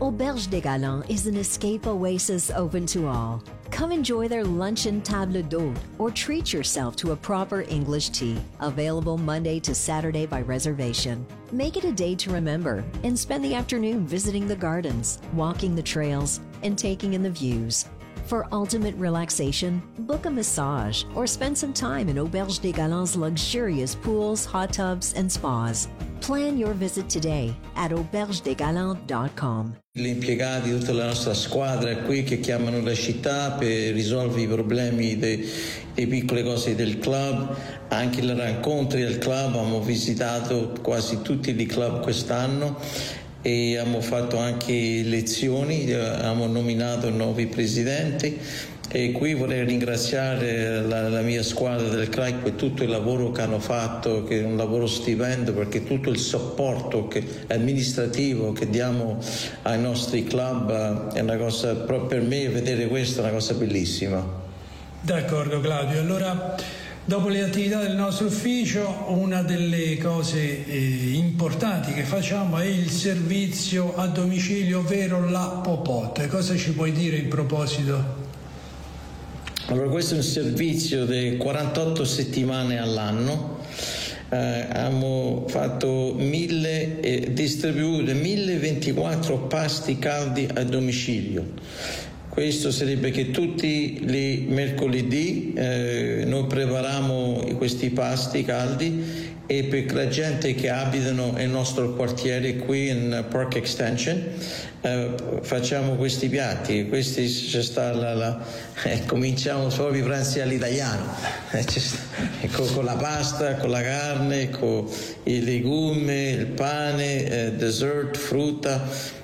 Auberge des Galants is an escape oasis open to all. Come enjoy their luncheon table d'hôte or treat yourself to a proper English tea, available Monday to Saturday by reservation. Make it a day to remember and spend the afternoon visiting the gardens, walking the trails, and taking in the views. For ultimate relaxation, book a massage or spend some time in Auberge des Galants' luxurious pools, hot tubs, and spas. Plan your visit today at aubergedesgalants.com. Gli impiegati di tutta la nostra squadra qui che chiamano la città per risolvere i problemi delle piccole cose del club, anche le incontri del club. Abbiamo visitato quasi tutti i club quest'anno e abbiamo fatto anche elezioni, abbiamo nominato nuovi presidenti e qui vorrei ringraziare la mia squadra del CRAIC per tutto il lavoro che hanno fatto, che è un lavoro stupendo, perché tutto il supporto amministrativo che diamo ai nostri club è una cosa, per me vedere questo è una cosa bellissima. D'accordo Claudio, allora dopo le attività del nostro ufficio, una delle cose importanti che facciamo è il servizio a domicilio, ovvero la popote. Cosa ci puoi dire in proposito? Allora, questo è un servizio di 48 settimane all'anno. Abbiamo fatto distribuito 1024 pasti caldi a domicilio. Questo sarebbe che tutti i mercoledì noi prepariamo questi pasti caldi e per la gente che abitano nel nostro quartiere qui in Park Extension facciamo questi piatti. Questi c'è sta cominciamo proprio i pranzi all'italiano, con la pasta, con la carne, con i legumi, il pane, dessert, frutta.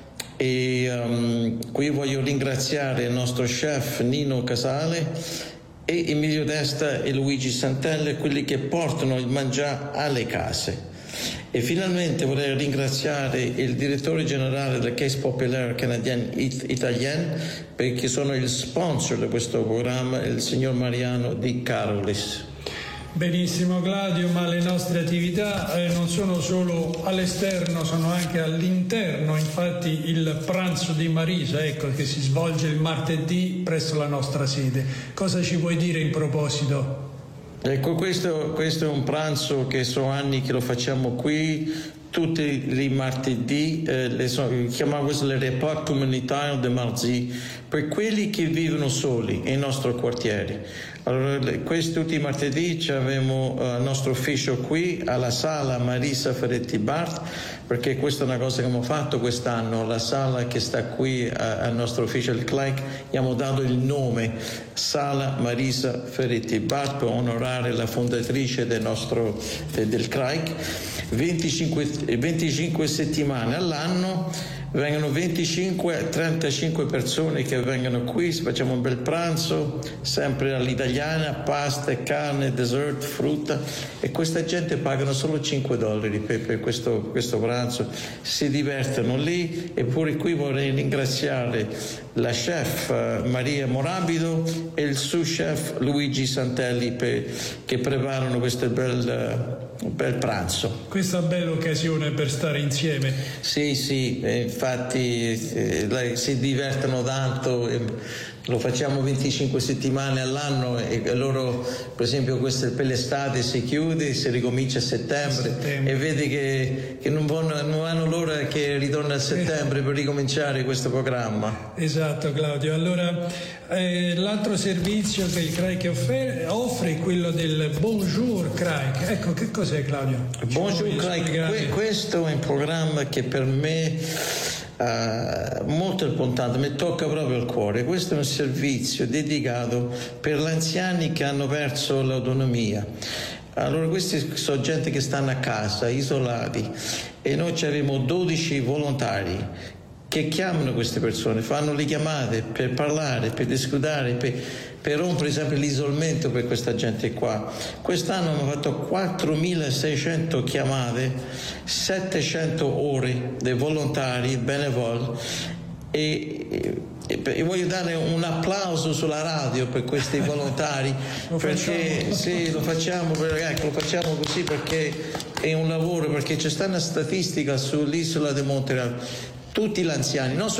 E qui voglio ringraziare il nostro chef Nino Casale e Emilio Desta e Luigi Santelle, quelli che portano il mangiare alle case. E finalmente vorrei ringraziare il direttore generale della Caisse Populaire Canadienne Italienne, perché sono il sponsor di questo programma, il signor Mariano Di Carolis. Benissimo Claudio, ma le nostre attività non sono solo all'esterno, sono anche all'interno. Infatti il pranzo di Marisa, che si svolge il martedì presso la nostra sede. Cosa ci puoi dire in proposito? Ecco, questo è un pranzo che sono anni che lo facciamo qui, tutti i martedì, chiamiamo questo le repas communautaires de mardi, per quelli che vivono soli nel nostro quartiere. Allora, tutti i martedì abbiamo il nostro ufficio qui alla sala Marisa Ferretti Bart, perché questa è una cosa che abbiamo fatto quest'anno. La sala che sta qui al nostro ufficio del CLAIC, gli abbiamo dato il nome Sala Marisa Ferretti Bart per onorare la fondatrice del CLAIC. 25 settimane all'anno vengono 25-35 persone che vengono qui, facciamo un bel pranzo sempre all'italiana, pasta, carne, dessert, frutta, e questa gente pagano solo $5 per questo pranzo, si divertono lì. Eppure qui vorrei ringraziare la chef Maria Morabido e il sous chef Luigi Santelli che preparano questo bel pranzo. Questa bella occasione per stare insieme. Sì, infatti si divertono tanto. Lo facciamo 25 settimane all'anno e loro, per esempio, questo per l'estate si chiude, si ricomincia a settembre. E vedi che non hanno l'ora che ritorna a settembre per ricominciare questo programma. Esatto Claudio, allora l'altro servizio che il CRAIC offre è quello del Bonjour CRAIC. Ecco, che cos'è Claudio? Bonjour CRAIC, questo è un programma che per me molto importante, mi tocca proprio il cuore. Questo è un servizio dedicato per gli anziani che hanno perso l'autonomia. Allora, questi sono gente che stanno a casa, isolati, e noi abbiamo 12 volontari che chiamano queste persone, fanno le chiamate per parlare, per discutere, per rompere sempre l'isolamento per questa gente qua. Quest'anno abbiamo fatto 4.600 chiamate, 700 ore di volontari benevoli e voglio dare un applauso sulla radio per questi volontari, perché sì, lo facciamo così perché è un lavoro, perché c'è sta una statistica sull'isola di Montreal, tutti gli anziani, non